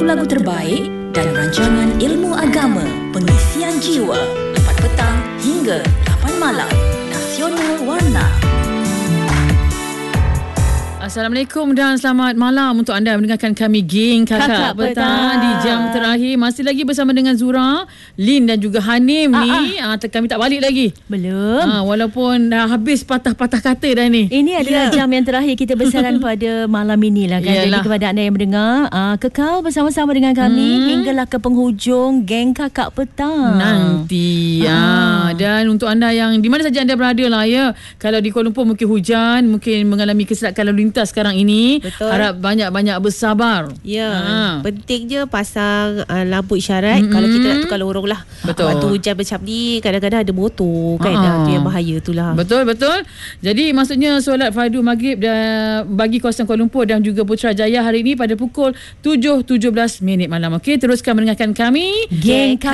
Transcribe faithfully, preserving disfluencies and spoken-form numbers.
lagu-lagu terbaik dan rancangan ilmu agama, pengisian jiwa, empat petang hingga lapan malam. Nasional Warna. Assalamualaikum dan selamat malam untuk anda mendengarkan kami geng Kakak, Kakak Petang. Petang di jam terakhir. Masih lagi bersama dengan Zura, Lin dan juga Hanim ah, ni. Ah. Ah, kami tak balik lagi. Belum. Ah, walaupun dah habis patah-patah kata dah ni. Ini adalah yeah. jam yang terakhir kita bersiaran pada malam inilah kan. Yalah. Jadi kepada anda yang mendengar, ah, kekal bersama-sama dengan kami hmm. hinggalah ke penghujung geng Kakak Petang. Nanti. Ah. Ah. Dan untuk anda yang di mana saja anda berada lah ya. Kalau di Kuala Lumpur mungkin hujan, mungkin mengalami kesilakan lalu lintas sekarang ini. Betul. Harap banyak-banyak bersabar. Ya, ha. penting je pasang uh, lampu isyarat mm-hmm. kalau kita nak tukar lorong lah. Betul. Waktu hujan macam ni kadang-kadang ada motor kan, ha. tu yang bahaya tu lah. Betul, betul. Jadi maksudnya solat fardu maghrib dan bagi kawasan Kuala Lumpur dan juga Putrajaya hari ini pada pukul tujuh tujuh belas minit malam. Okey, teruskan mendengarkan kami Geng